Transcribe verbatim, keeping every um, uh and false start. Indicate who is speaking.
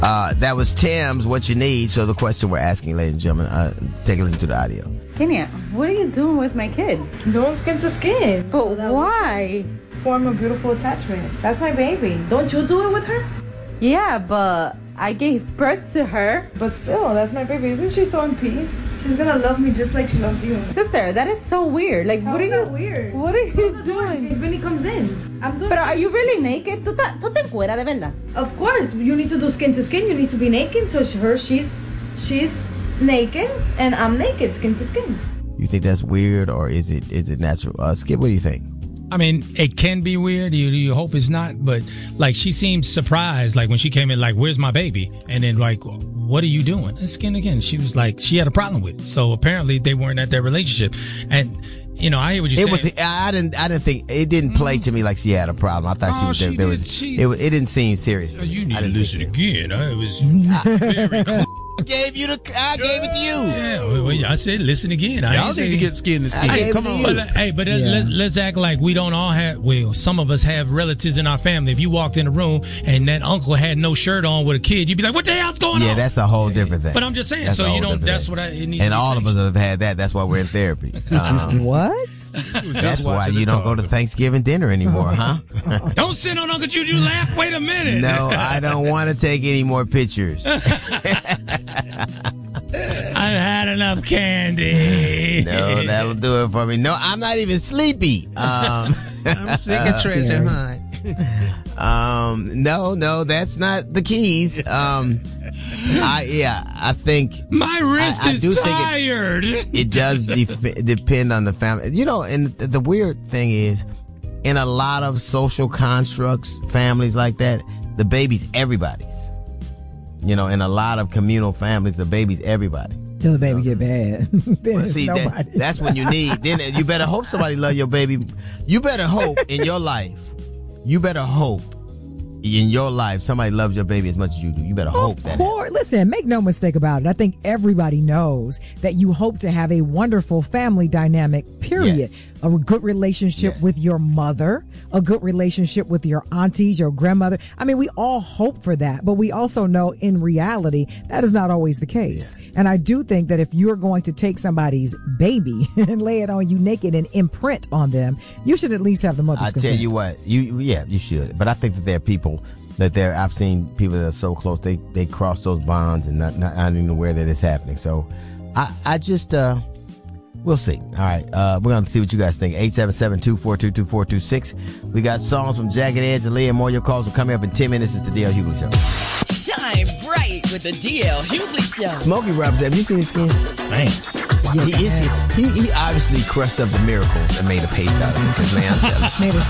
Speaker 1: Uh, that was Tim's What You Need. So the question we're asking, ladies and gentlemen, uh, take a listen to the audio.
Speaker 2: Kenya, what are you doing with my kid?
Speaker 3: Doing skin to skin.
Speaker 2: But so why?
Speaker 3: Form a beautiful attachment. That's my baby. Don't you do it with her?
Speaker 2: Yeah, but I gave birth to her.
Speaker 3: But still, that's my baby. Isn't she so in peace? She's gonna love me just like she loves you.
Speaker 2: Sister, that is so weird. Like,
Speaker 3: How
Speaker 2: what are
Speaker 3: is
Speaker 2: you
Speaker 3: that weird?
Speaker 2: What are you doing?
Speaker 3: In Vinny comes in. I'm doing.
Speaker 2: But are you really naked? ¿Tú, ta, tú te encueras de verdad?
Speaker 3: Of course, you need to do skin to skin. You need to be naked. So her, she's she's naked, and I'm naked, skin to skin.
Speaker 1: You think that's weird, or is it is it natural? Uh, Skip, what do you think?
Speaker 4: I mean, it can be weird. You, you hope it's not, but like she seemed surprised, like when she came in, like, "Where's my baby?" And then like, "What are you doing?" It's skin again. She was like, she had a problem with it. So apparently they weren't at their relationship. And you know, I hear what you're
Speaker 1: it
Speaker 4: saying.
Speaker 1: Was, I didn't. I didn't think it didn't play to me like she had a problem. I thought
Speaker 4: Oh,
Speaker 1: she was.
Speaker 4: she
Speaker 1: There, there
Speaker 4: did.
Speaker 1: was.
Speaker 4: She-
Speaker 1: It, it didn't seem serious.
Speaker 4: Oh, you
Speaker 1: I
Speaker 4: need to
Speaker 1: didn't
Speaker 4: listen
Speaker 1: think
Speaker 4: again. I was very close.
Speaker 1: I gave you the. I gave it to you.
Speaker 4: Yeah, well, well, I said listen again. I
Speaker 5: Y'all
Speaker 4: didn't
Speaker 5: need
Speaker 4: say-
Speaker 5: to get skin to skin.
Speaker 1: I gave
Speaker 5: Come
Speaker 1: it to
Speaker 5: on.
Speaker 1: you.
Speaker 4: But, uh, hey, but uh,
Speaker 6: Yeah.
Speaker 4: let, let's act like we don't all have. Well, some of us have relatives in our family. If you walked in a room and that uncle had no shirt on with a kid, you'd be like, "What the hell's going
Speaker 1: Yeah,
Speaker 4: on?"
Speaker 1: that's a whole different thing.
Speaker 4: But I'm just saying.
Speaker 1: That's a
Speaker 4: so you
Speaker 1: whole
Speaker 4: don't.
Speaker 1: different
Speaker 4: That's
Speaker 1: thing.
Speaker 4: what I. It needs
Speaker 1: And
Speaker 4: to be
Speaker 1: all of
Speaker 4: said.
Speaker 1: us have had that. That's why we're in therapy. Um,
Speaker 6: What?
Speaker 1: that's why you don't go to Thanksgiving dinner anymore, huh?
Speaker 4: Don't sit on Uncle Juju lap. Wait a minute.
Speaker 1: No, I don't want to take any more pictures.
Speaker 4: I've had enough candy.
Speaker 1: No, that'll do it for me. No, I'm not even sleepy. Um,
Speaker 5: I'm sick of treasure hunt.
Speaker 1: um, no, no, that's not the keys. Um, I yeah, I think
Speaker 4: My wrist
Speaker 1: I- I
Speaker 4: is
Speaker 1: do think it-
Speaker 4: tired.
Speaker 1: it does def- depend on the family. You know, and the weird thing is, in a lot of social constructs, families like that, the baby's everybody's. You know, in a lot of communal families, the baby's everybody.
Speaker 6: Till the baby get bad. Then
Speaker 1: Well,
Speaker 6: it's
Speaker 1: see,
Speaker 6: nobody.
Speaker 1: that, that's when you need. Then you better hope somebody love your baby. You better hope in your life. You better hope in your life somebody loves your baby as much as you do. You better hope
Speaker 6: Of
Speaker 1: that.
Speaker 6: course. Listen, make no mistake about it. I think everybody knows that you hope to have a wonderful family dynamic, period.
Speaker 1: Yes.
Speaker 6: A good relationship
Speaker 1: Yes.
Speaker 6: with your mother, a good relationship with your aunties, your grandmother. I mean, we all hope for that, but we also know in reality that is not always the case. Yeah. And I do think that if you're going to take somebody's baby and lay it on you naked and imprint on them, you should at least have the mother's
Speaker 1: I tell
Speaker 6: consent.
Speaker 1: you what, you yeah, you should. But I think that there are people that there. I've seen people that are so close they they cross those bonds and not not, not even aware that it's happening. So, I I just uh. We'll see. All right. Uh, we're going to see what you guys think. eight seven seven, two four two, two four two six. We got songs from Jagged Edge and Leah. More your calls will come up in ten minutes. It's the D L Hughley Show.
Speaker 7: Shine bright with the D L Hughley Show.
Speaker 1: Smokey Robinson, have you seen his skin?
Speaker 4: Man.
Speaker 6: Yes,
Speaker 1: he, is, he, he obviously crushed up the miracles and made a paste out of it. 'Cause, man, I'm telling you.
Speaker 6: Made a